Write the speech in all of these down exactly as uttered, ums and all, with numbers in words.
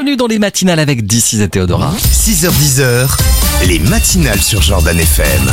Bienvenue dans les matinales avec D six et Théodora. six heures dix, les matinales sur Jordan F M.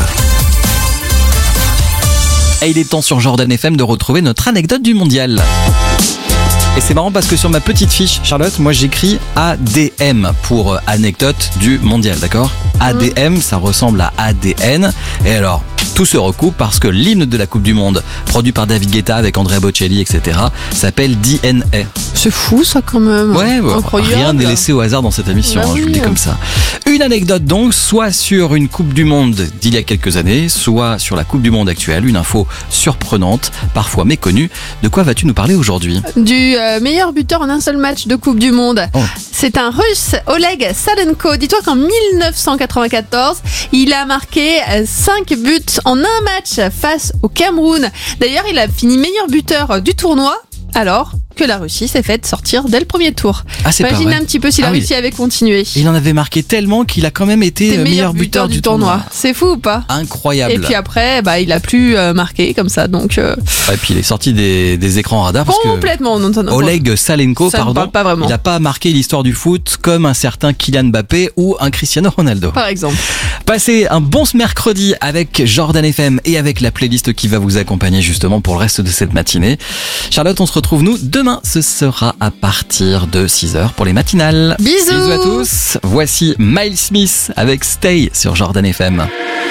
Et il est temps sur Jordan F M de retrouver notre anecdote du mondial. Et c'est marrant parce que sur ma petite fiche, Charlotte, moi j'écris A D M pour anecdote du mondial, d'accord ? A D M, ça ressemble à A D N. Et alors, tout se recoupe parce que l'hymne de la Coupe du Monde, produit par David Guetta avec Andrea Bocelli, et cetera, s'appelle D N A. C'est fou ça quand même. Ouais, ouais, incroyable. Rien n'est laissé au hasard dans cette émission, Bah hein, oui. je vous le dis comme ça. Une anecdote donc, soit sur une Coupe du Monde d'il y a quelques années, soit sur la Coupe du Monde actuelle, une info surprenante, parfois méconnue. De quoi vas-tu nous parler aujourd'hui ? Du euh, meilleur buteur en un seul match de Coupe du Monde. Oh. C'est un Russe, Oleg Salenko. Dis-toi qu'en mille neuf cent quatre-vingt-quatorze, il a marqué cinq buts en un match face au Cameroun. D'ailleurs, il a fini meilleur buteur du tournoi, alors que la Russie s'est faite sortir dès le premier tour. Ah, c'est pas Imagine vrai. un petit peu si Ah la oui. Russie avait continué. Il en avait marqué tellement qu'il a quand même été C'était meilleur buteur, du tournoi. C'est fou ou pas ? Incroyable. Et puis après, bah, il a plus euh, marqué comme ça, donc euh, Et puis il est sorti des, des écrans radars parce que complètement. Non, non, non. Oleg Salenko, Ça me pardon, parle pas vraiment. il n'a pas marqué l'histoire du foot comme un certain Kylian Mbappé ou un Cristiano Ronaldo. Par exemple. Passez un bon ce mercredi avec Jordan F M et avec la playlist qui va vous accompagner justement pour le reste de cette matinée. Charlotte, on se retrouve nous demain, ce sera à partir de six heures pour les matinales. Bisous. Bisous à tous. Voici Miles Smith avec Stay sur Jordan F M.